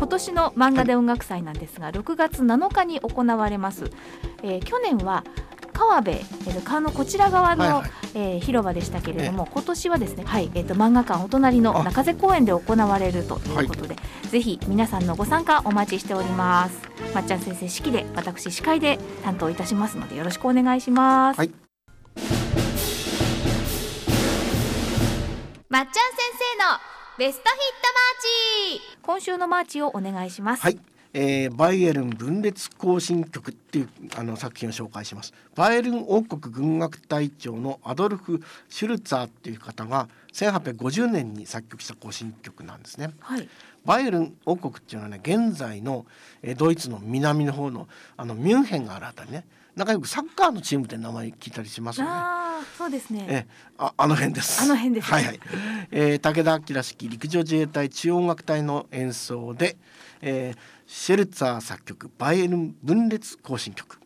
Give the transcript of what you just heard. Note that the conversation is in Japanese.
今年の漫画で音楽祭なんですが、6月7日に行われます。去年は川辺、川のこちら側の、広場でしたけれども、今年はですね、漫画館お隣の中瀬公園で行われるということで、ぜひ皆さんのご参加お待ちしております。まっちゃん先生指揮で、私司会で担当いたしますのでよろしくお願いします。まっちゃん先生のベストヒットマーチ、今週のマーチをお願いします。 バイエルン分裂行進曲っていう作品を紹介します。バイエルン王国軍楽隊長のアドルフ・シュルツァーっていう方が1850年に作曲した行進曲なんですね。バイエルン王国っていうのはね、現在のドイツの南の方のミュンヘンがあるあたりね、なんかよくサッカーのチームって名前聞いたりしますよね。 そうですね。 あの辺です。 あの辺です、ね。 武田明式陸上自衛隊中央音楽隊の演奏で、シェルツァー作曲バイエルン分裂行進曲。